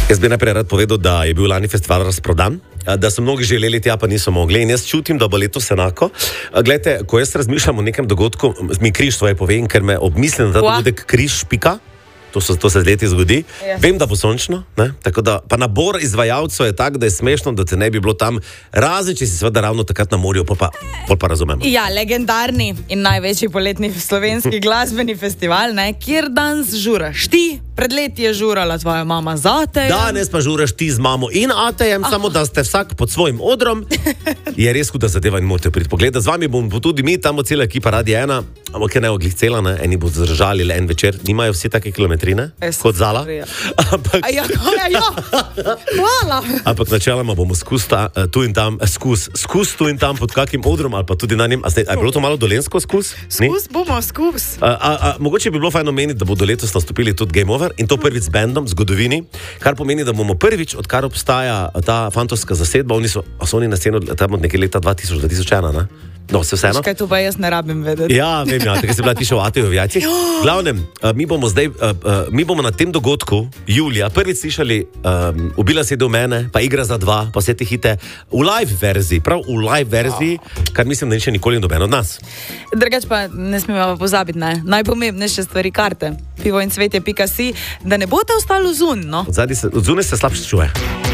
Jaz bi najprej rad povedal, da je bil lani festival razprodan, da so mnogi želeli tja, pa niso mogli in jaz čutim, da bo letos enako. Glejte, ko jaz razmišljam o nekem dogodku, mi križ svoje povem, ker me obmislim, da dogodek križ pika. To se z leti zgodi. Vem, da bo sončno, ne? Tako da, pa nabor izvajalcev je tak, da je smešno, da te ne bi bilo tam, razen če si seveda ravno takrat na morju, pol pa razumemo. Ja, legendarni in največji poletni slovenski glasbeni festival, ne? Kjer danes žuraš ti, pred leti je žurala tvoja mama z Atejem. Danes pa žuraš ti z mamo in Atejem, samo da ste vsak pod svojim odrom. Je res huda zadeva in morate priti pogledati. Z vami bomo tudi mi, tam cela ekipa Radia 1, ampak je ne oglih cela, ne? Eni bodo zdržali le en večer, nimajo vsi take kilometrine, kot Zala. Ampak... Ja. Hvala. Ampak načeloma bomo tu in tam pod kakim odrom, ali pa tudi na njem. A je bilo to malo dolensko skus? Bomo. Mogoče bi bilo fajno omeniti, da bodo letos nastopili tudi Game Over in to prvič z bandom, v zgodovini, kar pomeni, da bomo prvič, odkar obstaja ta fantovska zasedba, oni so na sceno tam od nekaj leta 2000-2001, ne? No, se vseeno. Kaj to pa jaz ne rabim vedeti. Ja, vem, tako se bila tiša v Ateju v jajcih. Glavnem, mi bomo na tem dogodku julija prvič slišali Ubila si do mene, pa Igra za dva, pa vse te hite v live verziji, prav v live verziji, kar mislim, da ni še nikoli noben od nas. Drugač pa ne smemo pozabiti, ne? Najpomembnejše stvari karte. pivoincvetje.si, da ne boste ostali zunaj, no? Od zunaj se slabše čuje.